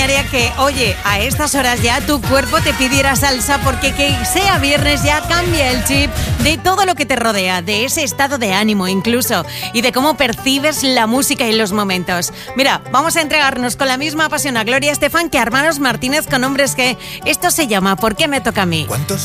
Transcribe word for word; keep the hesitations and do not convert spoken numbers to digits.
extrañaría que, oye, a estas horas ya tu cuerpo te pidiera salsa, porque que sea viernes ya cambia el chip de todo lo que te rodea, de ese estado de ánimo incluso, y de cómo percibes la música y los momentos. Mira, vamos a entregarnos con la misma pasión a Gloria Estefan que a Hermanos Martínez con Hombres G. Esto se llama ¿Por qué me toca a mí? ¿Cuántos